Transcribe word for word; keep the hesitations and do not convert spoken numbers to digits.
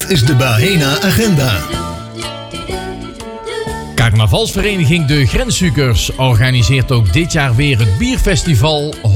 Dit is de Bahena Agenda. Carnavalsvereniging De Grenszoekers organiseert ook dit jaar weer het bierfestival